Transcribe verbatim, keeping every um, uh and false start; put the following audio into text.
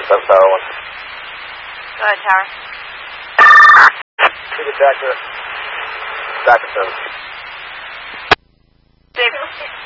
seven Tower one. Go ahead, Tower. To the back to, back to service. Dave.